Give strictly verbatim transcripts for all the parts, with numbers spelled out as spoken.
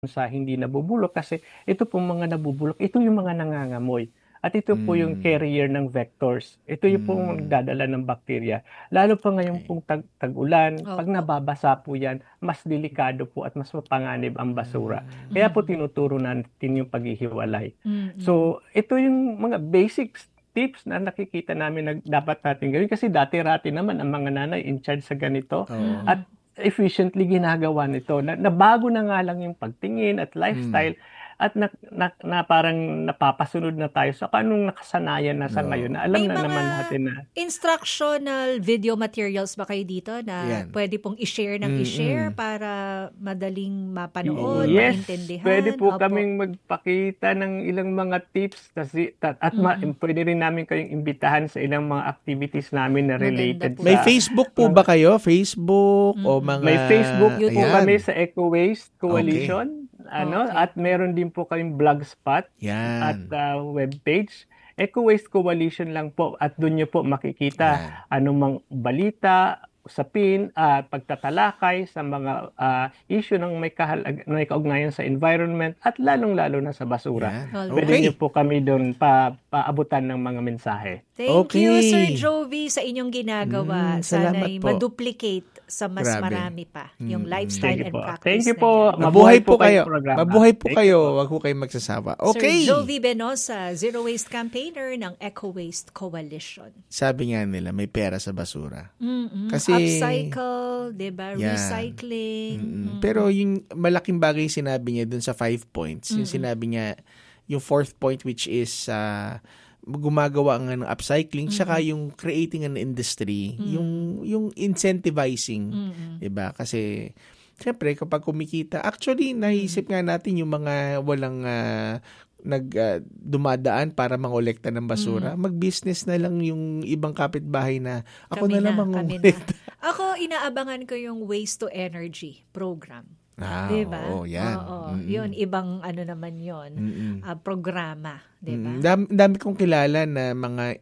sa hindi nabubulok kasi ito pong mga nabubulok, ito yung mga nangangamoy. At ito po yung Hmm. carrier ng vectors. Ito yung pong Hmm. magdadala ng bakterya. Lalo pa ngayon Okey. pong tag tag-ulan, 'pag Opo. nababasa po yan, mas delikado po at mas mapanganib ang basura. Hmm. Kaya po Mhm. tinuturo natin yung paghihiwalay. Mm. So, ito yung mga basics tips na nakikita namin na dapat natin gawin kasi dati-rati naman ang mga nanay in charge sa ganito Oo. at Mm. efficiently ginagawa nito. Na nabago na nga lang yung pagtingin at Hmm. lifestyle at na na na parang napapasunod na tayo sa kung anong nakasanayan na sa ngayon Oo. na alam May na naman mga natin na instructional video materials ba kayo dito na Yan. pwede pong i-share ng Mm. i-share para madaling mapanood, Yes, maintindihan? pwede po Opo. kaming magpakita ng ilang mga tips kasi ta at ma Mm. pwede rin namin kayong imbitahan sa ilang mga activities namin na Maganda related po. May sa Facebook po mga ba kayo? Facebook o Mm. mga May Facebook po YouTube. kami ayan. sa Eco Waste Okay. Coalition, ano, Okay. at meron din po kaming blogspot at Yan. ah, webpage. Eco Waste Coalition lang po at doon niyo po makikita Yan. anumang balita, usapin at pagtatalakay sa mga ah, issue ng may kahalag may kaugnayan sa environment at lalong-lalo na sa basura. Yan. Pwede Okay. niyo po kami doon pa paabutan ng mga mensahe. Thank you, Sir Okay. Jovi, sa inyong ginagawa. Mm, salamat Sana'y po. ma-duplicate sa mas Grabe. marami pa yung Mm. lifestyle Sige and po. practice Thank you na po. yan. Mabuhay Mabuhay po po kayong kayo. programa. Mabuhay po Thank you kayo. po. Wag po kayong magsasawa. Sir Okay. Jovi Benosa, Zero Waste Campaigner ng Eco Waste Coalition. Sabi nga nila, may pera sa basura. Mm-mm. Kasi- Upcycle, diba? Yan. Recycling. Mm-mm. Mm-mm. Pero yung malaking bagay sinabi niya dun sa five points, yung Mm-mm. sinabi niya, yung fourth point which is uh, gumagawa nga ng upcycling, Mm-mm. saka yung creating an industry, Mm-mm. yung yung incentivizing, Mm-mm. 'di ba? Kasi syempre kapag kumikita, actually naisip nga natin yung mga walang uh, nag uh, dumadaan para mangolekta ng basura, Mm. mag-business na lang yung ibang kapitbahay na ako Kami na lang na, kami na. mangolekta. Ako, inaabangan ko yung Waste to Energy program. Ah, Diba? oo, yan. Oo, Mm-mm. yun, ibang ano naman yun, Mm-mm. ah, programa. Diba? Mm, dami, dami kong kilala na mga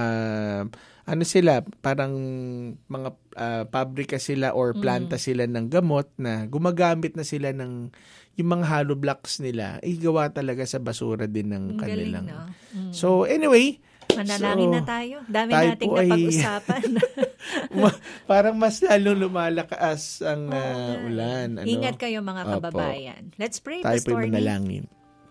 ah, ano sila, parang mga ah, pabrika sila or planta sila ng gamot na gumagamit na sila ng yung mga hollow blocks nila, igawa talaga sa basura din ng Ang galing, kanilang. no? Mm. So anyway, Manalangin so, na tayo. Dami tayo nating po ay- napag-usapan. ma- parang mas lalo lumalakas ang Oo ah, nga. ulan. Ano? Ingat kayo mga Opo. kababayan. Let's pray, Tayo po Pastor Nick. manalangin.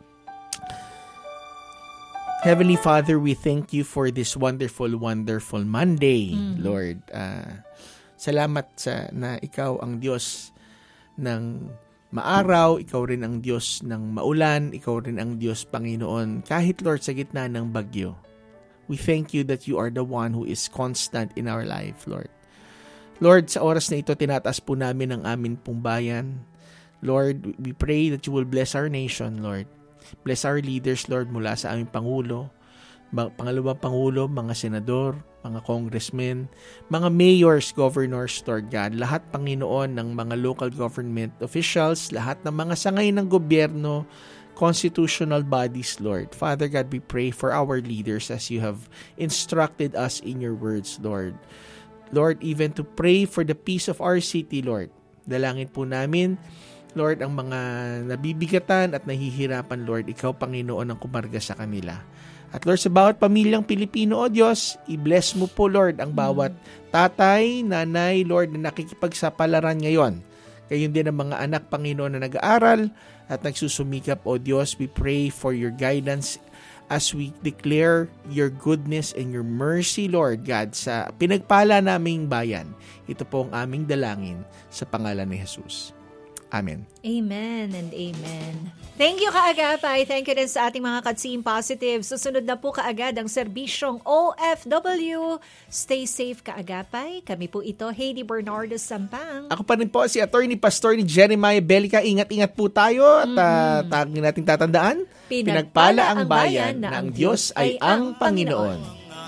Heavenly Father, we thank you for this wonderful, wonderful Monday, Mhm. Lord. Ah, salamat sa na ikaw ang Diyos ng maaraw, ikaw rin ang Diyos ng maulan, ikaw rin ang Diyos, Panginoon, kahit Lord sa gitna ng bagyo. We thank you that you are the one who is constant in our life, Lord. Lord, sa oras na ito, tinataas po namin ang amin pong bayan. Lord, we pray that you will bless our nation, Lord. Bless our leaders, Lord, mula sa aming Pangulo, ma- pangalawang Pangulo, mga senador, mga congressmen, mga mayors, governors, Lord God, lahat, Panginoon, ng mga local government officials, lahat ng mga sangay ng gobyerno, constitutional bodies, Lord. Father God, we pray for our leaders as you have instructed us in your words, Lord. Lord, even to pray for the peace of our city, Lord. Dalangin po namin, Lord, ang mga nabibigatan at nahihirapan, Lord, ikaw, Panginoon, ang kumarga sa kanila. At Lord, sa bawat pamilyang Pilipino, O Diyos, i-bless mo po, Lord, ang bawat tatay, nanay, Lord, na nakikipagsapalaran ngayon. Gayon din ang mga anak, Panginoon, na nag-aaral at nagsusumikap, O Diyos. We pray for your guidance as we declare your goodness and your mercy, Lord God, sa pinagpala naming bayan. Ito po ang aming dalangin sa pangalan ni Jesus. Amen. Amen and amen. Thank you, Kaagapay. Thank you din sa ating mga Katsim Positive. Susunod na po kaagad ang serbisyong O F W. Stay safe, Kaagapay. Kami po ito, Heidi Bernardo Sampang. Ako pa rin po si Attorney Pastor ni Jeremiah Belica. Ingat-ingat po tayo at uh, tagin nating tatandaan. Pinagpala ang bayan na ang Diyos ay ang Panginoon.